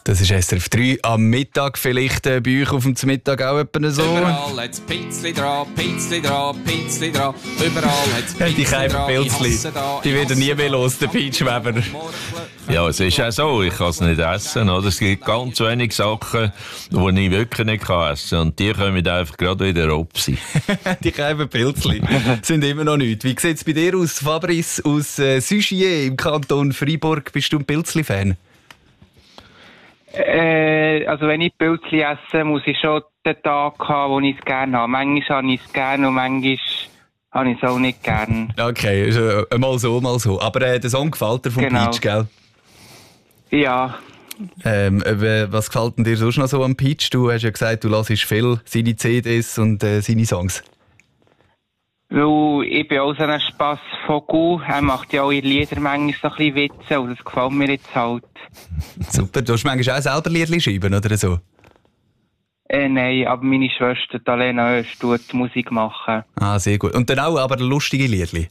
Das ist SRF 3 am Mittag, vielleicht bei euch auf dem Mittag auch etwa so. Überall hat's Pizzli dran, Pizzli dran, Pizzli dran. Überall hat's Pizzli die dran. Pilzli, die werden nie mehr los, der Peach Weber. Ja, es ist auch so, ich kann es nicht essen. Oder? Es gibt ganz wenige Sachen, die ich wirklich nicht essen kann. Und die kommen einfach gerade wieder Opsi. Die kleinen Pilzli sind immer noch nichts. Wie sieht es bei dir aus, Fabrice aus Sugier im Kanton Freiburg? Bist du ein Pilzli-Fan? Also wenn ich Pilzli esse, muss ich schon den Tag haben, wo ich es gerne habe. Manchmal habe ich es gerne und manchmal habe ich es auch nicht gerne. Okay, mal so, mal so. Aber der Song gefällt dir vom Peach, gell? Ja. Was gefällt dir sonst noch so am Peach? Du hast ja gesagt, du hörst viel seine CDs und seine Songs. Weil ich bin auch so ein Spassvogel. Er macht ja auch ihre Lieder manchmal so ein bisschen Witze und das gefällt mir jetzt halt. Super, du hast manchmal auch selber Lieder schreiben oder so? Nein, aber meine Schwester, Alena Oesch, tut Musik machen. Ah, sehr gut. Und dann auch aber lustige Liedli?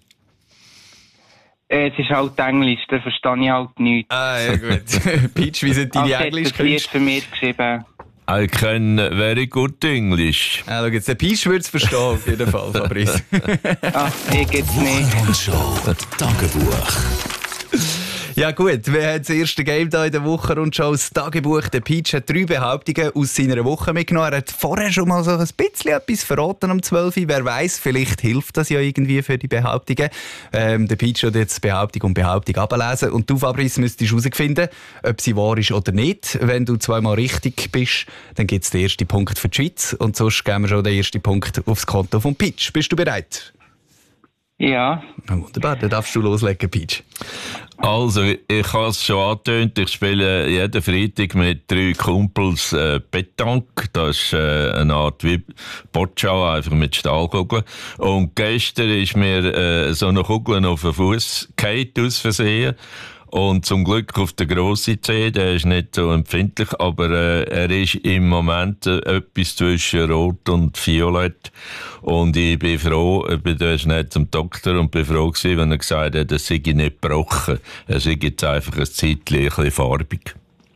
Es ist halt Englisch, da verstehe ich halt nichts. Ah, ja gut. Peach, wie sind deine Englischkünste? Das Lied für mich geschrieben. I can very good English. Schau jetzt, der Peach würde es verstehen, auf jeden Fall, Fabrice. Ich geht's nicht. Rundschau, Tagebuch. Ja gut, wir haben das erste Game hier in der Woche Rundschau, das Tagebuch. Der Peach hat 3 Behauptungen aus seiner Woche mitgenommen. Er hat vorher schon mal so ein bisschen etwas verraten um 12 Uhr. Wer weiss, vielleicht hilft das ja irgendwie für die Behauptungen. Der Peach wird jetzt Behauptung um Behauptung ablesen. Und du, Fabrice, müsstest herausfinden, ob sie wahr ist oder nicht. Wenn du zweimal richtig bist, dann gibt es den ersten Punkt für die Schweiz. Und sonst geben wir schon den ersten Punkt aufs Konto vom Peach. Bist du bereit? Ja. Wunderbar, dann darfst du loslegen, Peach. Also, ich habe es schon angetönt, ich spiele jeden Freitag mit 3 Kumpels Pétanque. Das ist eine Art wie Boccia, einfach mit Stahlkugeln. Und gestern ist mir so eine Kugel auf den Fuß gefallen, aus Versehen. Und zum Glück auf den grossen Zeh, der ist nicht so empfindlich, aber er ist im Moment etwas zwischen Rot und Violett. Und ich bin froh, ich bin da schnell zum Doktor und bin froh gewesen, wenn er gesagt hat, es sei nicht gebrochen. Er sei jetzt einfach ein Zeitchen ein bisschen farbig.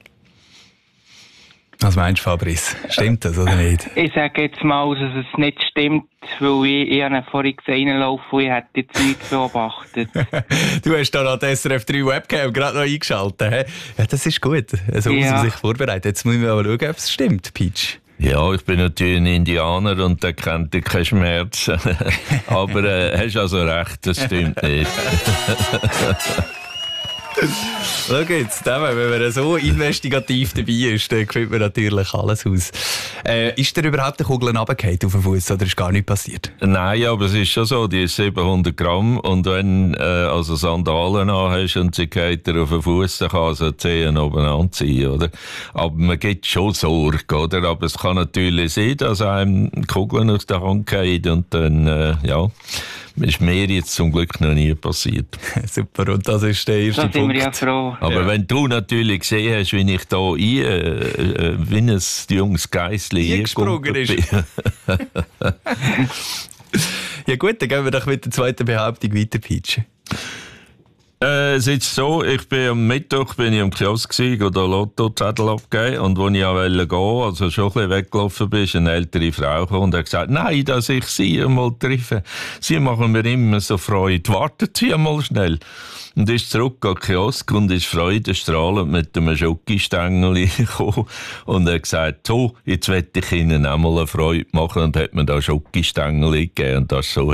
Was meinst du, Fabrice? Stimmt das oder nicht? Ich sage jetzt mal, dass es nicht stimmt, weil ich habe vorhin reinlaufen und ich hätte jetzt nichts beobachtet. Du hast da noch die SRF 3 Webcam gerade noch eingeschaltet. He? Ja, das ist gut. So muss man sich vorbereiten. Jetzt müssen wir aber schauen, ob es stimmt, Peach. Ja, ich bin natürlich ein Indianer und der kennt keinen Schmerz. Aber hast also recht, das stimmt nicht. Schau jetzt, wenn man so investigativ dabei ist, dann findet man natürlich alles aus. Ist dir überhaupt eine Kugel runtergefallen auf den Fuß oder ist gar nichts passiert? Nein, aber es ist schon so, die ist 700 Gramm und wenn also Sandalen hast und sie geht dir auf den Fuß, dann kann sie die Zehen oben anziehen, oder? Aber man gibt schon Sorge, oder? Aber es kann natürlich sein, dass einem Kugeln aus der Hand fallen und dann, ja... Ist mir jetzt zum Glück noch nie passiert. Super, und das ist der erste Punkt. Da sind wir ja froh. Aber wenn du natürlich gesehen hast, wie ich da wie ein junges Geissli eingesprungen ist. Ja gut, dann gehen wir doch mit der zweiten Behauptung weiter, Peach. Es ist so, am Mittwoch bin ich am Kiosk oder Lottozettel abgegeben und als ich wollte gehen, also schon ein bisschen weggelaufen bin, ist eine ältere Frau gekommen und hat gesagt, nein, dass ich Sie einmal treffe. Sie machen mir immer so Freude. Warten Sie einmal schnell. Und ist zurück an den Kiosk und ist freudestrahlend mit einem Schokostängel gekommen und hat gesagt, so, jetzt will ich Ihnen auch mal eine Freude machen und hat mir da Schokostängel gegeben und das so